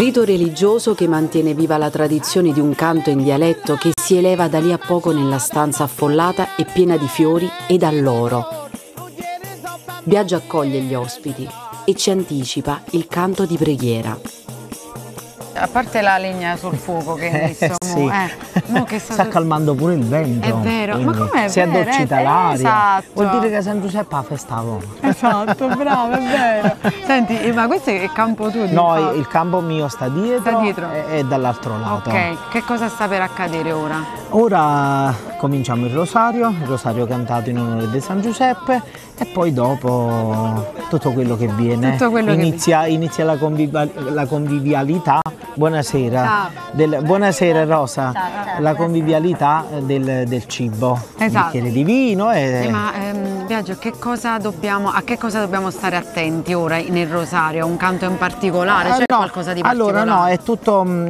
rito religioso che mantiene viva la tradizione di un canto in dialetto che si eleva da lì a poco nella stanza affollata e piena di fiori ed alloro. Biagio accoglie gli ospiti e ci anticipa il canto di preghiera. A parte la legna sul fuoco che hai messo, sì. che sta calmando pure il vento. È vero, ma com'è? Si è addolcita l'aria. Esatto. Vuol dire che San Giuseppe ha festavo. Esatto, bravo, è vero. Senti, ma questo è il campo tuo? No, il campo mio sta dietro e dall'altro lato. Ok, che cosa sta per accadere ora? Ora cominciamo il rosario cantato in onore di San Giuseppe e poi dopo tutto quello che viene. Inizia la convivialità. Buonasera, buonasera Rosa, la convivialità del cibo, esatto. Un bicchiere di vino Ma Biagio, a che cosa dobbiamo stare attenti ora nel rosario? Un canto in particolare? C'è qualcosa di particolare? Allora no, è tutto